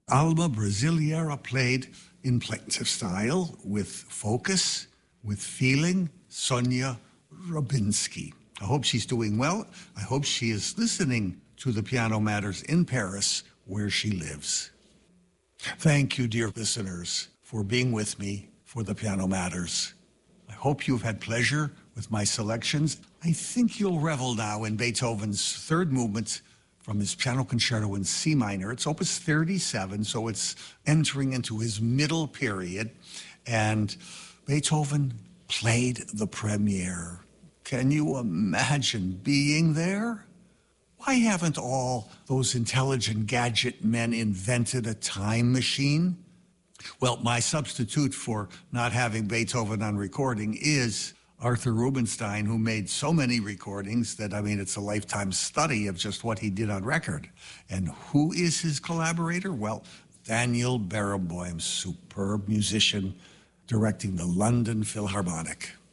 Alma Brasileira played in plaintive style, with focus, with feeling, Sonia Rabinski. I hope she's doing well. I hope she is listening to the Piano Matters in Paris, where she lives. Thank you, dear listeners, for being with me for the Piano Matters. I hope you've had pleasure with my selections. I think you'll revel now in Beethoven's third movement from his Piano Concerto in C minor. It's opus 37, so it's entering into his middle period. And Beethoven played the premiere. Can you imagine being there? Why haven't all those intelligent gadget men invented a time machine? Well, my substitute for not having Beethoven on recording is Arthur Rubinstein, who made so many recordings that, it's a lifetime study of just what he did on record. And who is his collaborator? Well, Daniel Barenboim, superb musician, directing the London Philharmonic.